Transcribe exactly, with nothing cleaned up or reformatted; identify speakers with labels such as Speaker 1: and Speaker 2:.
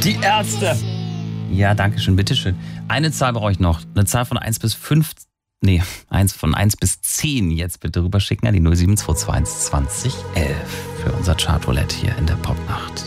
Speaker 1: Die Ärzte. Ja, danke schön, bitteschön. Eine Zahl brauche ich noch. Eine Zahl von eins bis fünf. Nee, eins von eins bis zehn jetzt bitte rüberschicken an die null sieben zwei zwei eins zwanzig elf für unser Chartroulette hier in der Popnacht.